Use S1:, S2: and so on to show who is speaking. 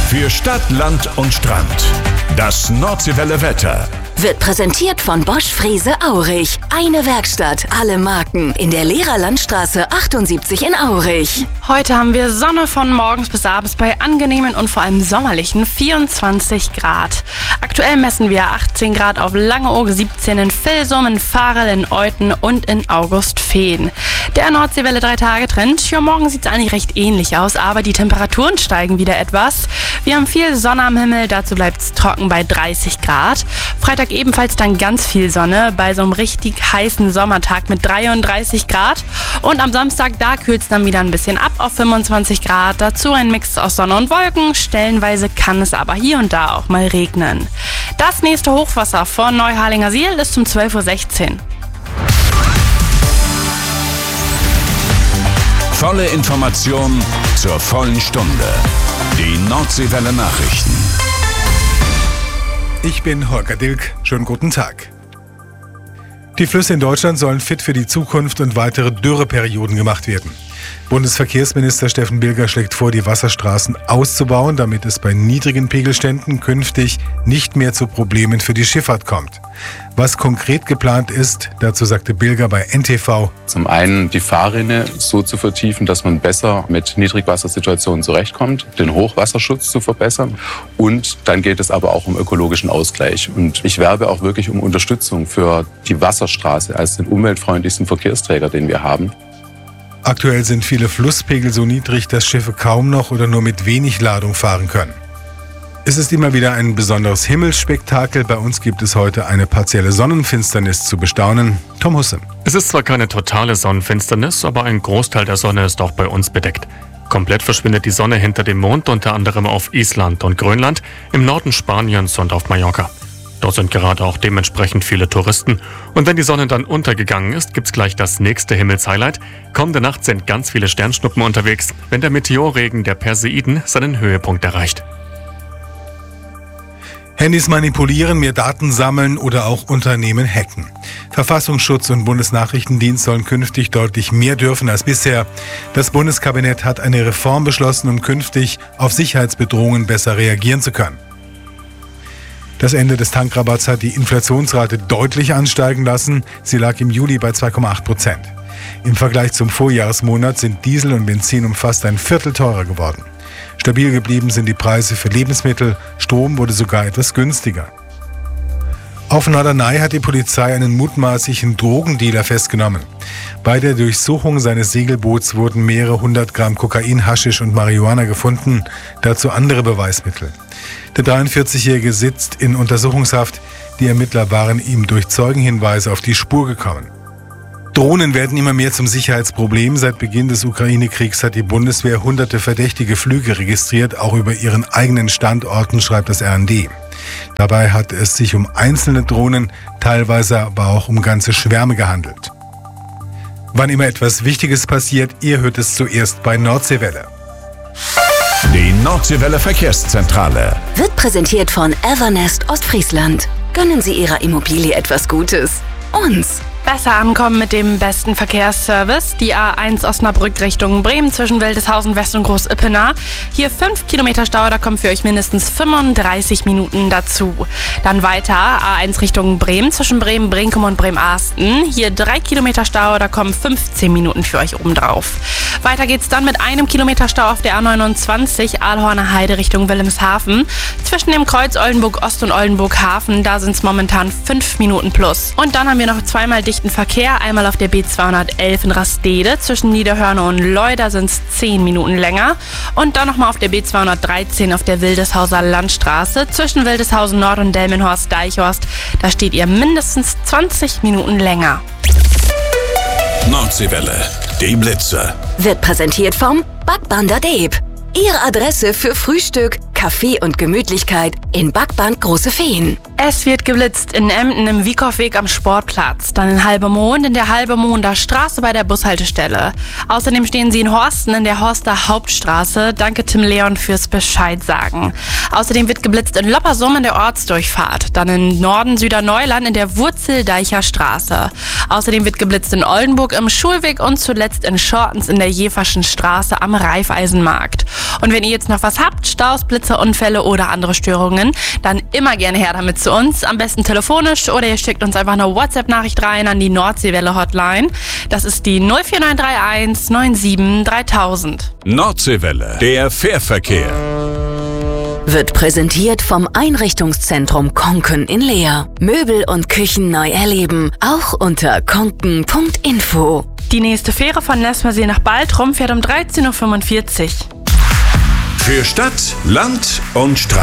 S1: Für Stadt, Land und Strand. Das Nordseewelle Wetter
S2: wird präsentiert von Bosch Frese Aurich. Eine Werkstatt, alle Marken in der Lehrerlandstraße 78 in Aurich.
S3: Heute haben wir Sonne von morgens bis abends bei angenehmen und vor allem sommerlichen 24 Grad. Aktuell messen wir 18 Grad auf Langeoog, 17 in Vilsum, in Varel, in Euthen und in Augustfehn. Der Nordseewelle 3-Tage-Trend. Für morgen sieht es eigentlich recht ähnlich aus, aber die Temperaturen steigen wieder etwas. Wir haben viel Sonne am Himmel, dazu bleibt es trocken bei 30 Grad. Freitag ebenfalls dann ganz viel Sonne bei so einem richtig heißen Sommertag mit 33 Grad. Und am Samstag, da kühlt es dann wieder ein bisschen ab auf 25 Grad. Dazu ein Mix aus Sonne und Wolken. Stellenweise kann es aber hier und da auch mal regnen. Das nächste Hochwasser vor Neuharlingersiel ist um 12:16 Uhr.
S1: Volle Information zur vollen Stunde. Die Nordseewelle Nachrichten.
S4: Ich bin Holger Dilk. Schönen guten Tag. Die Flüsse in Deutschland sollen fit für die Zukunft und weitere Dürreperioden gemacht werden. Bundesverkehrsminister Steffen Bilger schlägt vor, die Wasserstraßen auszubauen, damit es bei niedrigen Pegelständen künftig nicht mehr zu Problemen für die Schifffahrt kommt. Was konkret geplant ist, dazu sagte Bilger bei NTV:
S5: Zum einen die Fahrrinne so zu vertiefen, dass man besser mit Niedrigwassersituationen zurechtkommt, den Hochwasserschutz zu verbessern, und dann geht es aber auch um ökologischen Ausgleich. Und ich werbe auch wirklich um Unterstützung für die Wasserstraße als den umweltfreundlichsten Verkehrsträger, den wir haben.
S4: Aktuell sind viele Flusspegel so niedrig, dass Schiffe kaum noch oder nur mit wenig Ladung fahren können. Es ist immer wieder ein besonderes Himmelsspektakel. Bei uns gibt es heute eine partielle Sonnenfinsternis zu bestaunen. Tom Husse.
S6: Es ist zwar keine totale Sonnenfinsternis, aber ein Großteil der Sonne ist auch bei uns bedeckt. Komplett verschwindet die Sonne hinter dem Mond, unter anderem auf Island und Grönland, im Norden Spaniens und auf Mallorca. Dort sind gerade auch dementsprechend viele Touristen. Und wenn die Sonne dann untergegangen ist, gibt's gleich das nächste Himmelshighlight. Kommende Nacht sind ganz viele Sternschnuppen unterwegs, wenn der Meteorregen der Perseiden seinen Höhepunkt erreicht.
S4: Handys manipulieren, mehr Daten sammeln oder auch Unternehmen hacken. Verfassungsschutz und Bundesnachrichtendienst sollen künftig deutlich mehr dürfen als bisher. Das Bundeskabinett hat eine Reform beschlossen, um künftig auf Sicherheitsbedrohungen besser reagieren zu können. Das Ende des Tankrabatts hat die Inflationsrate deutlich ansteigen lassen. Sie lag im Juli bei 2,8%. Im Vergleich zum Vorjahresmonat sind Diesel und Benzin um fast ein Viertel teurer geworden. Stabil geblieben sind die Preise für Lebensmittel. Strom wurde sogar etwas günstiger. Auf Norderney hat die Polizei einen mutmaßlichen Drogendealer festgenommen. Bei der Durchsuchung seines Segelboots wurden mehrere 100 Gramm Kokain, Haschisch und Marihuana gefunden, dazu andere Beweismittel. Der 43-Jährige sitzt in Untersuchungshaft. Die Ermittler waren ihm durch Zeugenhinweise auf die Spur gekommen. Drohnen werden immer mehr zum Sicherheitsproblem. Seit Beginn des Ukraine-Kriegs hat die Bundeswehr hunderte verdächtige Flüge registriert, auch über ihren eigenen Standorten, schreibt das RND. Dabei hat es sich um einzelne Drohnen, teilweise aber auch um ganze Schwärme gehandelt. Wann immer etwas Wichtiges passiert, ihr hört es zuerst bei Nordseewelle.
S1: Die Nordseewelle Verkehrszentrale
S2: Wird präsentiert von Evernest Ostfriesland. Gönnen Sie Ihrer Immobilie etwas Gutes. Uns.
S3: Besser ankommen mit dem besten Verkehrsservice. Die A1 Osnabrück Richtung Bremen zwischen Wildeshausen West und Groß-Ippener. Hier 5 Kilometer Stau, da kommen für euch mindestens 35 Minuten dazu. Dann weiter A1 Richtung Bremen zwischen Bremen-Brinkum und Bremen-Arsten. Hier 3 Kilometer Stau, da kommen 15 Minuten für euch obendrauf. Weiter geht's dann mit 1 Kilometer Stau auf der A29 Aalhorner Heide Richtung Wilhelmshaven. Zwischen dem Kreuz Oldenburg Ost und Oldenburg Hafen, da sind es momentan 5 Minuten plus. Und dann haben wir noch zweimal dichten Verkehr, einmal auf der B211 in Rastede, zwischen Niederhörne und Leu, da sind es 10 Minuten länger. Und dann nochmal auf der B213 auf der Wildeshauser Landstraße, zwischen Wildeshausen Nord und Delmenhorst-Deichhorst, da steht ihr mindestens 20 Minuten länger.
S1: Nordseewelle, die Blitze.
S2: Wird präsentiert vom Backbander Deeb. Ihre Adresse für Frühstück, Kaffee und Gemütlichkeit in Backband Große Feen.
S3: Es wird geblitzt in Emden im Wiekow-Weg am Sportplatz, dann in Halbermond in der Halbermonder Straße bei der Bushaltestelle. Außerdem stehen sie in Horsten in der Horster Hauptstraße. Danke Tim Leon fürs Bescheid sagen. Außerdem wird geblitzt in Loppersum in der Ortsdurchfahrt, dann in Norden Süderneuland in der Wurzeldeicher Straße. Außerdem wird geblitzt in Oldenburg im Schulweg und zuletzt in Schortens in der Jeverschen Straße am Raiffeisenmarkt. Und wenn ihr jetzt noch was habt, Staus, Blitze Wasserunfälle oder andere Störungen, dann immer gerne her damit zu uns. Am besten telefonisch oder ihr schickt uns einfach eine WhatsApp-Nachricht rein an die Nordseewelle-Hotline. Das ist die 04931 97 3000.
S1: Nordseewelle, der Fährverkehr.
S2: Wird präsentiert vom Einrichtungszentrum Konken in Leer. Möbel und Küchen neu erleben, auch unter konken.info.
S3: Die nächste Fähre von Lesmersee nach Baltrum fährt um 13:45 Uhr.
S1: Für Stadt, Land und Straße.